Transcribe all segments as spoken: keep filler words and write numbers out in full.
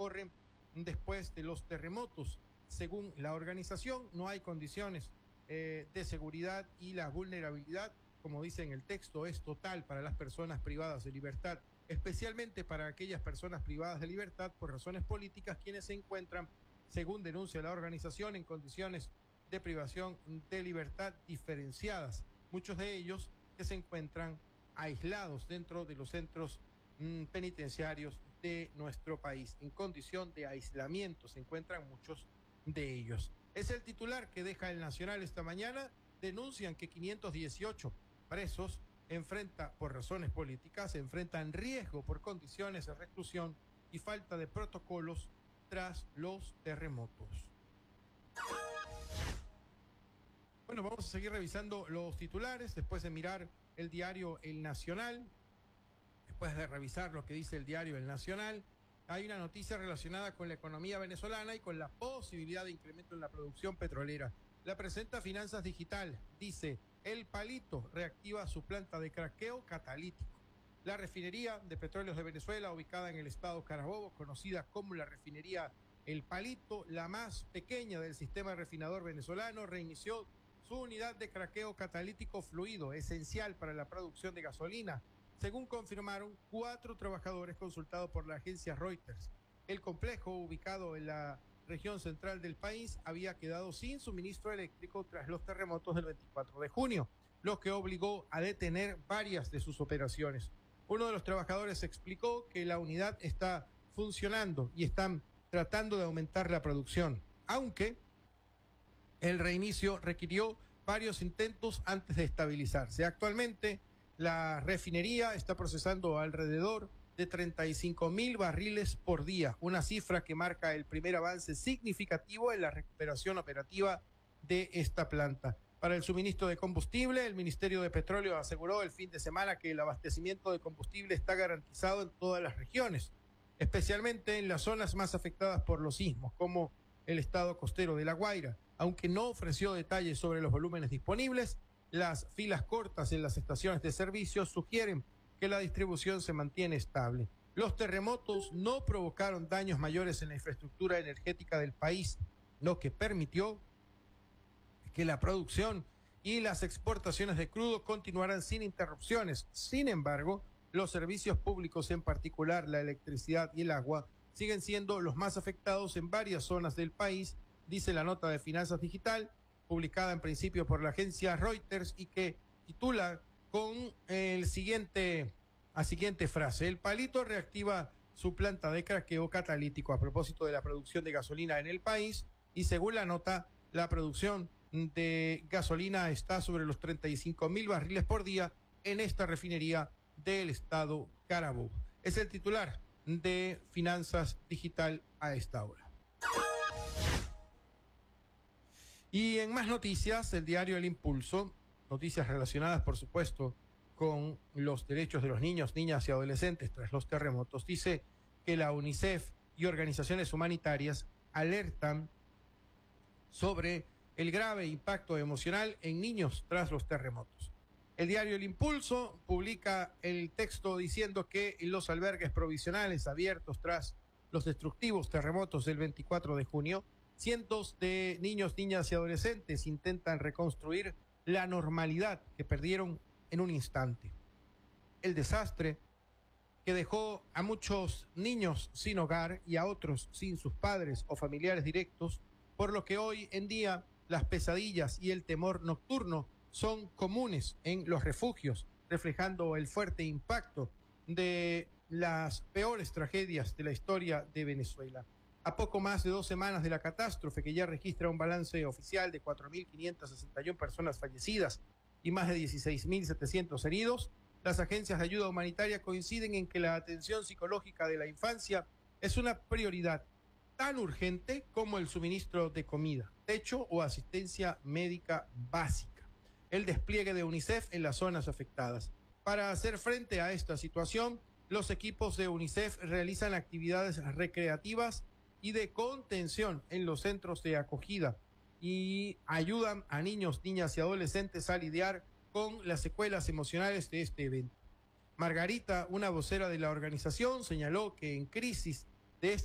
corren después de los terremotos. Según la organización, no hay condiciones eh, de seguridad y la vulnerabilidad, como dice en el texto, es total para las personas privadas de libertad, especialmente para aquellas personas privadas de libertad por razones políticas, quienes se encuentran, según denuncia la organización, en condiciones de privación de libertad diferenciadas. Muchos de ellos que se encuentran aislados dentro de los centros mmm, penitenciarios de nuestro país. En condición de aislamiento se encuentran muchos de ellos. Es el titular que deja el Nacional esta mañana. Denuncian que quinientos dieciocho presos enfrenta por razones políticas, se enfrentan riesgo por condiciones de reclusión y falta de protocolos tras los terremotos. Bueno, vamos a seguir revisando los titulares después de mirar el diario El Nacional. Después de revisar lo que dice el diario El Nacional, hay una noticia relacionada con la economía venezolana y con la posibilidad de incremento en la producción petrolera. La presenta Finanzas Digital. Dice, El Palito reactiva su planta de craqueo catalítico. La refinería de petróleos de Venezuela, ubicada en el estado Carabobo, conocida como la refinería El Palito, la más pequeña del sistema refinador venezolano, reinició su unidad de craqueo catalítico fluido, esencial para la producción de gasolina, según confirmaron cuatro trabajadores consultados por la agencia Reuters. El complejo, ubicado en la región central del país, había quedado sin suministro eléctrico tras los terremotos del veinticuatro de junio, lo que obligó a detener varias de sus operaciones. Uno de los trabajadores explicó que la unidad está funcionando y están tratando de aumentar la producción, aunque el reinicio requirió varios intentos antes de estabilizarse. Actualmente, la refinería está procesando alrededor de treinta y cinco mil barriles por día, una cifra que marca el primer avance significativo en la recuperación operativa de esta planta. Para el suministro de combustible, el Ministerio de Petróleo aseguró el fin de semana que el abastecimiento de combustible está garantizado en todas las regiones, especialmente en las zonas más afectadas por los sismos, como el estado costero de La Guaira. Aunque no ofreció detalles sobre los volúmenes disponibles, las filas cortas en las estaciones de servicio sugieren que la distribución se mantiene estable. Los terremotos no provocaron daños mayores en la infraestructura energética del país, lo que permitió que la producción y las exportaciones de crudo continuaran sin interrupciones. Sin embargo, los servicios públicos, en particular la electricidad y el agua, siguen siendo los más afectados en varias zonas del país, dice la nota de Finanzas Digital, publicada en principio por la agencia Reuters y que titula con el siguiente, la siguiente frase: El Palito reactiva su planta de craqueo catalítico a propósito de la producción de gasolina en el país, y según la nota, la producción de gasolina está sobre los treinta y cinco mil barriles por día en esta refinería del estado Carabobo. Es el titular de Finanzas Digital a esta hora. Y en más noticias, el diario El Impulso, noticias relacionadas, por supuesto, con los derechos de los niños, niñas y adolescentes tras los terremotos, dice que la UNICEF y organizaciones humanitarias alertan sobre el grave impacto emocional en niños tras los terremotos. El diario El Impulso publica el texto diciendo que los albergues provisionales abiertos tras los destructivos terremotos del veinticuatro de junio, cientos de niños, niñas y adolescentes intentan reconstruir la normalidad que perdieron en un instante. El desastre que dejó a muchos niños sin hogar y a otros sin sus padres o familiares directos, por lo que hoy en día las pesadillas y el temor nocturno son comunes en los refugios, reflejando el fuerte impacto de las peores tragedias de la historia de Venezuela. A poco más de dos semanas de la catástrofe, que ya registra un balance oficial de cuatro mil quinientas sesenta y una personas fallecidas y más de dieciséis mil setecientos heridos, las agencias de ayuda humanitaria coinciden en que la atención psicológica de la infancia es una prioridad tan urgente como el suministro de comida, techo o asistencia médica básica. El despliegue de UNICEF en las zonas afectadas. Para hacer frente a esta situación, los equipos de UNICEF realizan actividades recreativas y de contención en los centros de acogida y ayudan a niños, niñas y adolescentes a lidiar con las secuelas emocionales de este evento. Margarita, una vocera de la organización, señaló que en crisis de esta magnitud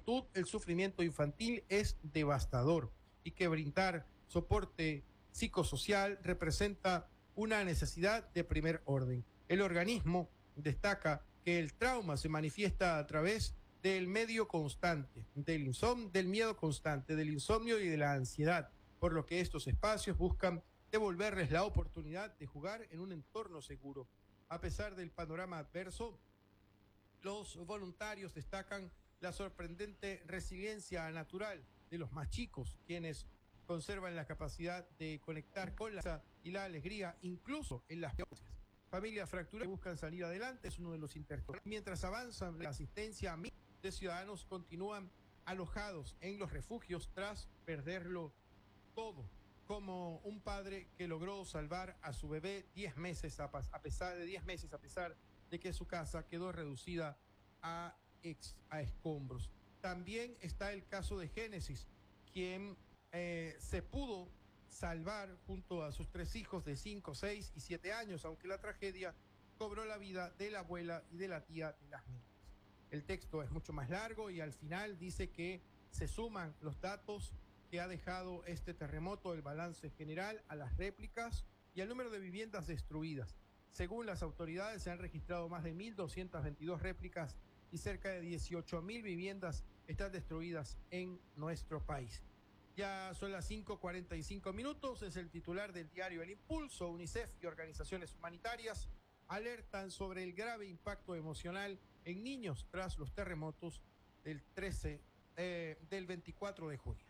juventud el sufrimiento infantil es devastador y que brindar soporte psicosocial representa una necesidad de primer orden. El organismo destaca que el trauma se manifiesta a través del medio constante, del insomnio, del miedo constante, del insomnio y de la ansiedad, por lo que estos espacios buscan devolverles la oportunidad de jugar en un entorno seguro. A pesar del panorama adverso, los voluntarios destacan la sorprendente resiliencia natural de los más chicos, quienes conservan la capacidad de conectar con la y la alegría, incluso en las peores. Familias fracturadas que buscan salir adelante es uno de los intercambios. Mientras avanzan la asistencia a miles de ciudadanos continúan alojados en los refugios tras perderlo todo, como un padre que logró salvar a su bebé diez meses a, a pesar de diez meses a pesar de que su casa quedó reducida a, ex, a escombros. También está el caso de Génesis, quien eh, se pudo salvar junto a sus tres hijos de cinco, seis y siete años, aunque la tragedia cobró la vida de la abuela y de la tía de las niñas. El texto es mucho más largo y al final dice que se suman los datos que ha dejado este terremoto, el balance general, a las réplicas y al número de viviendas destruidas. Según las autoridades, se han registrado más de mil doscientas veintidós réplicas y cerca de dieciocho mil viviendas están destruidas en nuestro país. Ya son las cinco cuarenta y cinco minutos, es el titular del diario El Impulso. UNICEF y organizaciones humanitarias alertan sobre el grave impacto emocional en niños tras los terremotos del trece, eh, del veinticuatro de junio.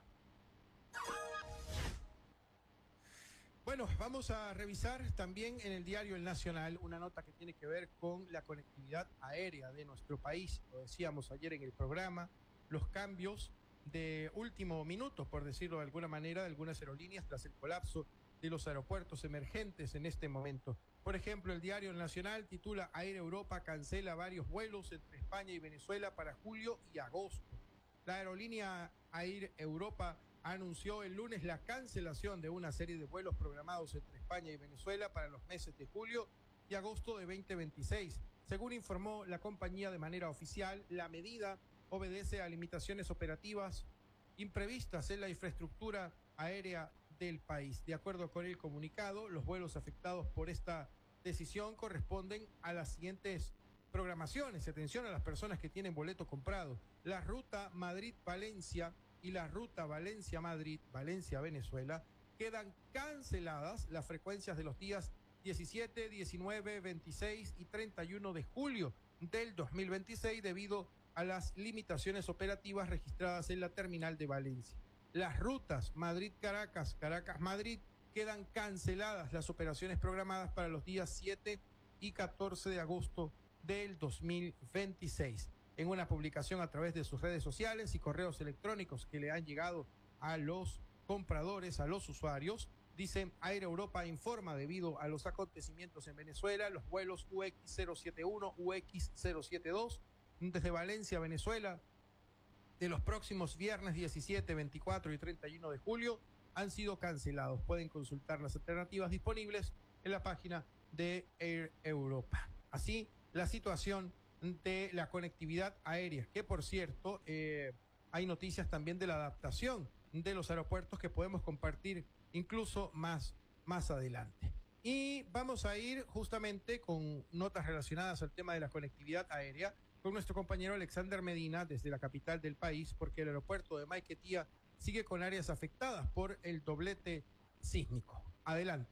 Bueno, vamos a revisar también en el diario El Nacional una nota que tiene que ver con la conectividad aérea de nuestro país. Lo decíamos ayer en el programa, los cambios de último minuto, por decirlo de alguna manera, de algunas aerolíneas tras el colapso de los aeropuertos emergentes en este momento. Por ejemplo, el diario El Nacional titula Air Europa cancela varios vuelos entre España y Venezuela para julio y agosto. La aerolínea Air Europa anunció el lunes la cancelación de una serie de vuelos programados entre España y Venezuela para los meses de julio y agosto de veinte veintiséis. Según informó la compañía de manera oficial, la medida obedece a limitaciones operativas imprevistas en la infraestructura aérea del país. De acuerdo con el comunicado, los vuelos afectados por esta decisión corresponden a las siguientes programaciones. Atención a las personas que tienen boleto comprado. La ruta Madrid-Valencia y la ruta Valencia-Madrid, Valencia-Venezuela, quedan canceladas las frecuencias de los días diecisiete, diecinueve, veintiséis y treinta y uno de julio del dos mil veintiséis debido a las limitaciones operativas registradas en la terminal de Valencia. Las rutas Madrid-Caracas, Caracas-Madrid quedan canceladas las operaciones programadas para los días siete y catorce de agosto del dos mil veintiséis. En una publicación a través de sus redes sociales y correos electrónicos que le han llegado a los compradores, a los usuarios, dice Air Europa informa debido a los acontecimientos en Venezuela, los vuelos U X cero siete uno, U X cero siete dos desde Valencia, Venezuela, de los próximos viernes diecisiete, veinticuatro y treinta y uno de julio han sido cancelados. Pueden consultar las alternativas disponibles en la página de Air Europa. Así, la situación de la conectividad aérea, que por cierto, eh, hay noticias también de la adaptación de los aeropuertos que podemos compartir incluso más, más adelante. Y vamos a ir justamente con notas relacionadas al tema de la conectividad aérea con nuestro compañero Alexander Medina desde la capital del país, porque el aeropuerto de Maiquetía sigue con áreas afectadas por el doblete sísmico. Adelante.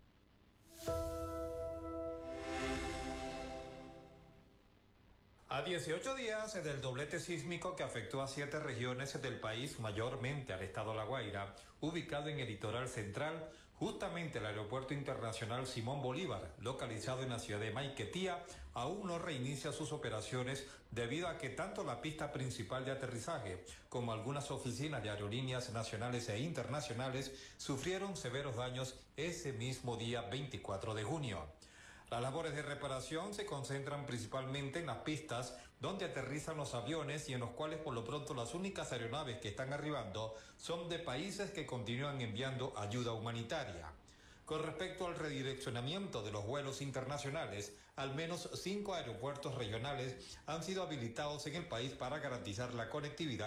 A dieciocho días del doblete sísmico que afectó a siete regiones del país, mayormente al estado La Guaira, ubicado en el litoral central, justamente el Aeropuerto Internacional Simón Bolívar, localizado en la ciudad de Maiquetía, aún no reinicia sus operaciones debido a que tanto la pista principal de aterrizaje como algunas oficinas de aerolíneas nacionales e internacionales sufrieron severos daños ese mismo día veinticuatro de junio. Las labores de reparación se concentran principalmente en las pistas donde aterrizan los aviones y en los cuales por lo pronto las únicas aeronaves que están arribando son de países que continúan enviando ayuda humanitaria. Con respecto al redireccionamiento de los vuelos internacionales, al menos cinco aeropuertos regionales han sido habilitados en el país para garantizar la conectividad